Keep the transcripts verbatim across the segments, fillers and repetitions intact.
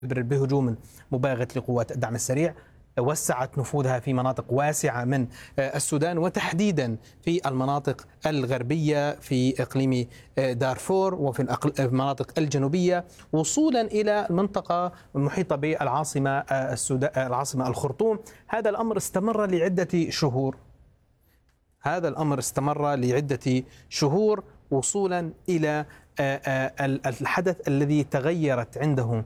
بهجوم مباغت لقوات الدعم السريع، وسعت نفوذها في مناطق واسعة من السودان وتحديدا في المناطق الغربية في إقليم دارفور وفي المناطق الجنوبية وصولا إلى المنطقة المحيطة بالعاصمة السودان العاصمة الخرطوم. هذا الأمر استمر لعدة شهور هذا الأمر استمر لعدة شهور وصولا إلى الحدث الذي تغيرت عنده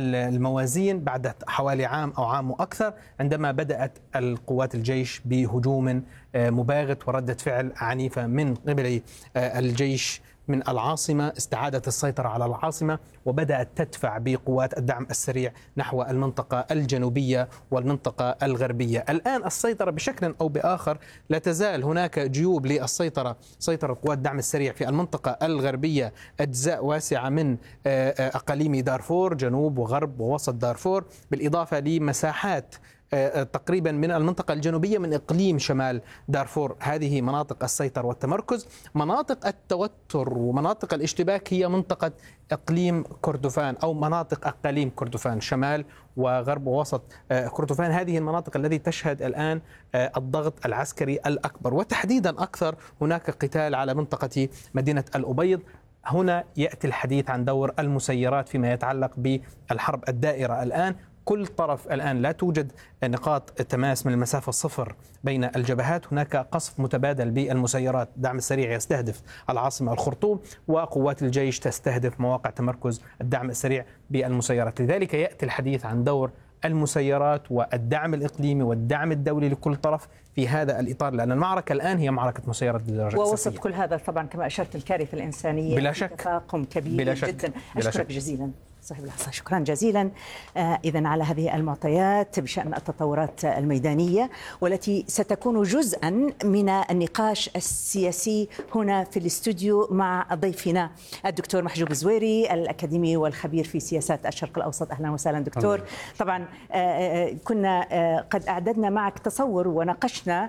الموازين بعد حوالي عام أو عام وأكثر، عندما بدأت القوات الجيش بهجوم مباغت وردة فعل عنيفة من قبل الجيش من العاصمة، استعادت السيطرة على العاصمة وبدأت تدفع بقوات الدعم السريع نحو المنطقة الجنوبية والمنطقة الغربية. الآن السيطرة بشكل أو بآخر لا تزال هناك جيوب للسيطرة، سيطرة قوات الدعم السريع في المنطقة الغربية أجزاء واسعة من أقاليم دارفور، جنوب وغرب ووسط دارفور، بالإضافة لمساحات تقريبا من المنطقة الجنوبية من إقليم شمال دارفور. هذه مناطق السيطرة والتمركز. مناطق التوتر ومناطق الاشتباك هي منطقة إقليم كردفان أو مناطق أقاليم كردفان، شمال وغرب ووسط كردفان. هذه المناطق التي تشهد الآن الضغط العسكري الأكبر، وتحديدا أكثر هناك قتال على منطقة مدينة الأبيض. هنا يأتي الحديث عن دور المسيرات فيما يتعلق بالحرب الدائرة. الآن كل طرف الآن لا توجد نقاط تماس من المسافة الصفر بين الجبهات، هناك قصف متبادل بالمسيرات. الدعم السريع يستهدف العاصمة الخرطوم وقوات الجيش تستهدف مواقع تمركز الدعم السريع بالمسيرات. لذلك يأتي الحديث عن دور المسيرات والدعم الإقليمي والدعم الدولي لكل طرف في هذا الإطار، لأن المعركة الآن هي معركة مسيرات بالدرجة ووسط الأساسية. كل هذا طبعا كما أشرت الكارثة الإنسانية بلا شك تفاقم كبير بلا شك. جدا. بلا أشكرك شك. جزيلا صاحب الحصة، شكرا جزيلا. آه إذن على هذه المعطيات بشأن التطورات الميدانية والتي ستكون جزءا من النقاش السياسي هنا في الاستوديو مع ضيفنا الدكتور محجوب الزويري الأكاديمي والخبير في سياسات الشرق الأوسط. أهلا وسهلا دكتور. طبعا آه كنا آه قد أعددنا معك تصور وناقشنا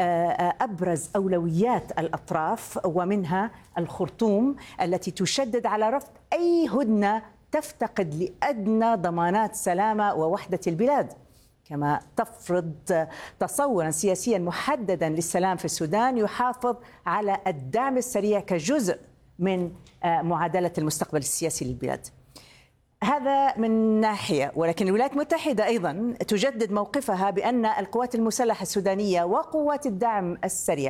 آه أبرز أولويات الأطراف، ومنها الخرطوم التي تشدد على رفض أي هدنة تفتقد لأدنى ضمانات سلامة ووحدة البلاد، كما تفرض تصورا سياسيا محددا للسلام في السودان يحافظ على الدعم السريع كجزء من معادلة المستقبل السياسي للبلاد. هذا من ناحية، ولكن الولايات المتحدة أيضا تجدد موقفها بأن القوات المسلحة السودانية وقوات الدعم السريع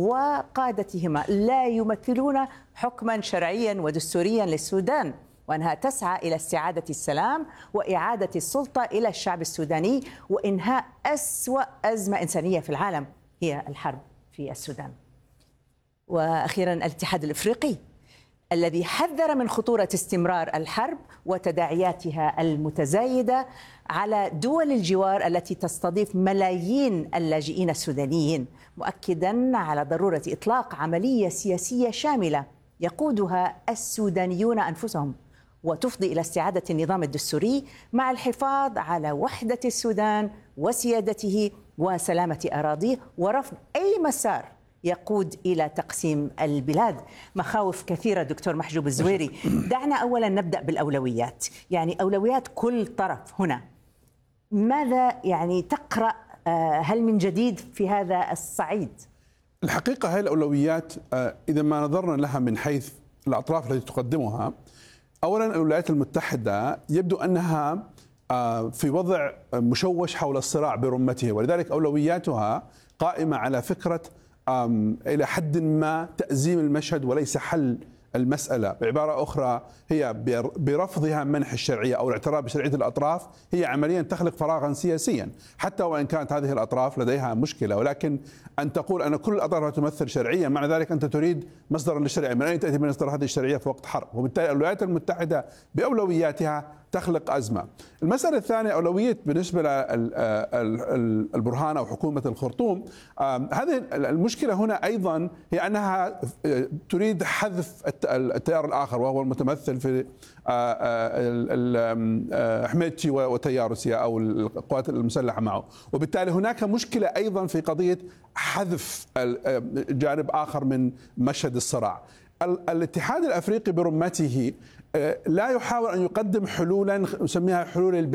وقادتهما لا يمثلون حكما شرعيا ودستوريا للسودان، وأنها تسعى إلى استعادة السلام وإعادة السلطة إلى الشعب السوداني وإنهاء أسوأ أزمة إنسانية في العالم هي الحرب في السودان. وأخيرا الاتحاد الإفريقي الذي حذر من خطورة استمرار الحرب وتداعياتها المتزايدة على دول الجوار التي تستضيف ملايين اللاجئين السودانيين، مؤكدا على ضرورة إطلاق عملية سياسية شاملة يقودها السودانيون أنفسهم وتفضي إلى استعادة النظام الدستوري مع الحفاظ على وحدة السودان وسيادته وسلامة أراضيه ورفض أي مسار يقود إلى تقسيم البلاد. مخاوف كثيرة دكتور محجوب الزويري. دعنا أولا نبدأ بالأولويات، يعني أولويات كل طرف هنا. ماذا يعني تقرأ؟ هل من جديد في هذا الصعيد؟ الحقيقة هذه الأولويات إذا ما نظرنا لها من حيث الأطراف التي تقدمها، أولا الولايات المتحدة يبدو أنها في وضع مشوش حول الصراع برمته، ولذلك أولوياتها قائمة على فكرة إلى حد ما تأزيم المشهد وليس حل المسألة. بعبارة أخرى هي برفضها منح الشرعية أو الاعتراف بشرعية الأطراف هي عمليا تخلق فراغا سياسيا، حتى وإن كانت هذه الأطراف لديها مشكلة. ولكن أن تقول أن كل الأطراف تمثل شرعية، معنى ذلك أنت تريد مصدرا للشرعية. من أين تأتي مصدر هذه الشرعية في وقت حرب؟ وبالتالي الولايات المتحدة بأولوياتها تخلق أزمة. المسألة الثانية أولوية بالنسبة للبرهان أو حكومة الخرطوم. هذه المشكلة هنا أيضا هي أنها تريد حذف التيار الآخر وهو المتمثل في حميدتي وتيارسيا أو القوات المسلحة معه، وبالتالي هناك مشكلة أيضا في قضية حذف جانب آخر من مشهد الصراع. الاتحاد الافريقي برمته لا يحاول ان يقدم حلولا نسميها حلول